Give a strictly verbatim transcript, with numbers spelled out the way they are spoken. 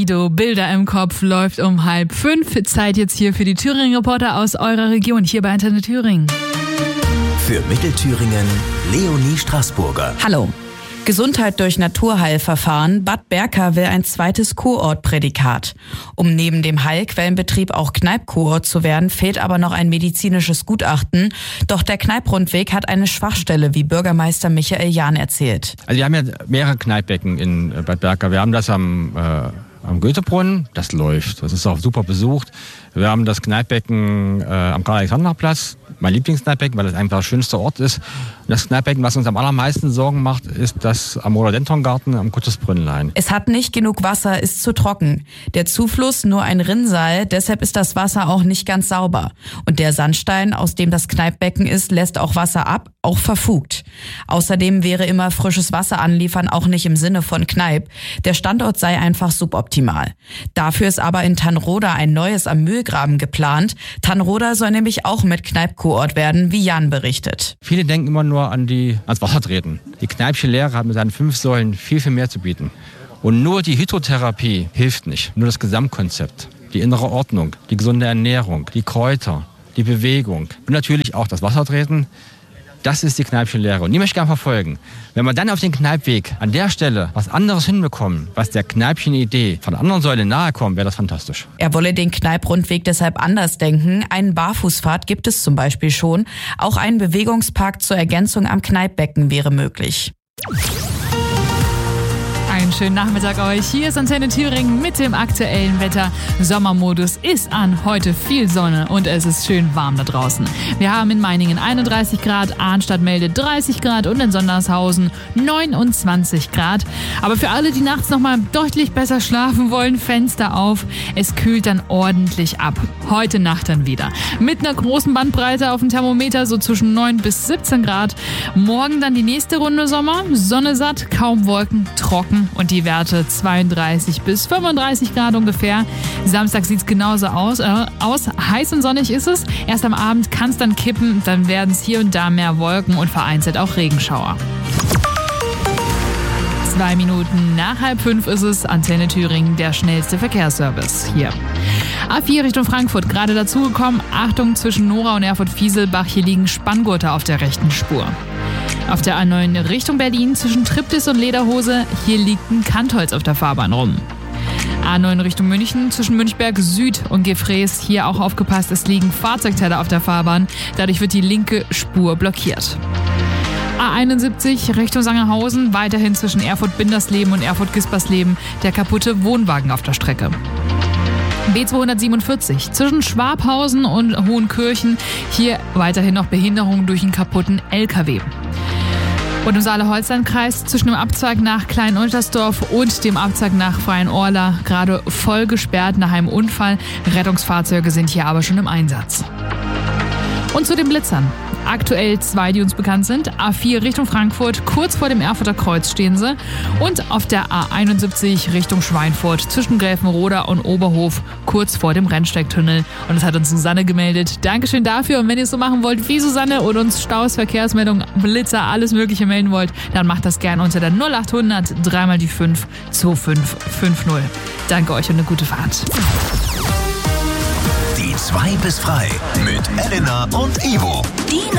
Sido, Bilder im Kopf, läuft um halb fünf. Zeit jetzt hier für die Thüringen-Reporter aus eurer Region, hier bei Antenne Thüringen. Für Mittelthüringen, Leonie Straßburger. Hallo. Gesundheit durch Naturheilverfahren. Bad Berka will ein zweites Kurortprädikat. Um neben dem Heilquellenbetrieb auch Kneipp-Kurort zu werden, fehlt aber noch ein medizinisches Gutachten. Doch der Kneipp-Rundweg hat eine Schwachstelle, wie Bürgermeister Michael Jahn erzählt. Also wir haben ja mehrere Kneippbecken in Bad Berka. Wir haben das am, äh, am Goethebrunnen, das läuft. Das ist auch super besucht. Wir haben das Kneippbecken äh, am Karl-Alexander-Platz, mein Lieblingskneippbecken, weil das einfach der schönste Ort ist. Und das Kneippbecken, was uns am allermeisten Sorgen macht, ist das am Rhododendrongarten am Kuttesbrünnlein. Es hat nicht genug Wasser, ist zu trocken. Der Zufluss nur ein Rinnsal, deshalb ist das Wasser auch nicht ganz sauber. Und der Sandstein, aus dem das Kneippbecken ist, lässt auch Wasser ab, auch verfugt. Außerdem wäre immer frisches Wasser anliefern auch nicht im Sinne von Kneipp. Der Standort sei einfach suboptimal. Dafür ist aber in Tannroda ein neues am Mühlgraben geplant. Tannroda soll nämlich auch mit Kneipp-Kurort werden, wie Jan berichtet. Viele denken immer nur an die, ans Wassertreten. Die Kneippsche Lehre hat mit seinen fünf Säulen viel, viel mehr zu bieten. Und nur die Hydrotherapie hilft nicht. Nur das Gesamtkonzept, die innere Ordnung, die gesunde Ernährung, die Kräuter, die Bewegung und natürlich auch das Wassertreten. Das ist die Kneippsche Lehre. Und die möchte ich gerne verfolgen. Wenn wir dann auf den Kneippweg an der Stelle was anderes hinbekommen, was der Kneippchen Idee von der anderen Säule nahe kommt, wäre das fantastisch. Er wolle den Kneipp-Rundweg deshalb anders denken. Einen Barfußpfad gibt es zum Beispiel schon. Auch ein Bewegungspark zur Ergänzung am Kneippbecken wäre möglich. Einen schönen Nachmittag euch. Hier ist Antenne Thüringen mit dem aktuellen Wetter. Sommermodus ist an. Heute viel Sonne und es ist schön warm da draußen. Wir haben in Meiningen einunddreißig Grad, Arnstadt meldet dreißig Grad und in Sondershausen neunundzwanzig Grad. Aber für alle, die nachts nochmal deutlich besser schlafen wollen, Fenster auf. Es kühlt dann ordentlich ab. Heute Nacht dann wieder. Mit einer großen Bandbreite auf dem Thermometer, so zwischen neun bis siebzehn Grad. Morgen dann die nächste Runde Sommer. Sonne satt, kaum Wolken, trocken. Und die Werte zweiunddreißig bis fünfunddreißig Grad ungefähr. Samstag sieht es genauso aus, äh, aus. Heiß und sonnig ist es. Erst am Abend kann es dann kippen. Dann werden es hier und da mehr Wolken und vereinzelt auch Regenschauer. Zwei Minuten nach halb fünf ist es. Antenne Thüringen, der schnellste Verkehrsservice hier. A vier Richtung Frankfurt, gerade dazugekommen. Achtung, zwischen Nora und Erfurt-Fieselbach. Hier liegen Spanngurte auf der rechten Spur. Auf der A neun Richtung Berlin zwischen Triptis und Lederhose, hier liegt ein Kantholz auf der Fahrbahn rum. A neun Richtung München zwischen Münchberg Süd und Gefrees, hier auch aufgepasst, es liegen Fahrzeugteile auf der Fahrbahn, dadurch wird die linke Spur blockiert. A einundsiebzig Richtung Sangerhausen, weiterhin zwischen Erfurt-Bindersleben und Erfurt-Gispersleben, der kaputte Wohnwagen auf der Strecke. B zweihundertsiebenundvierzig zwischen Schwabhausen und Hohenkirchen, hier weiterhin noch Behinderung durch einen kaputten L K W. Und im Saale-Holstein-Kreis zwischen dem Abzweig nach Klein-Untersdorf und dem Abzweig nach Freienorla gerade voll gesperrt nach einem Unfall. Rettungsfahrzeuge sind hier aber schon im Einsatz. Und zu den Blitzern. Aktuell zwei, die uns bekannt sind. A vier Richtung Frankfurt, kurz vor dem Erfurter Kreuz stehen sie. Und auf der A einundsiebzig Richtung Schweinfurt zwischen Gräfenroda und Oberhof, kurz vor dem Rennsteigtunnel. Und das hat uns Susanne gemeldet. Dankeschön dafür. Und wenn ihr es so machen wollt wie Susanne und uns Staus, Verkehrsmeldungen, Blitzer, alles Mögliche melden wollt, dann macht das gerne unter der null achthundert drei mal die fünf zwei fünf fünf null. Danke euch und eine gute Fahrt. Die zwei bis frei mit Elena und Ivo. Die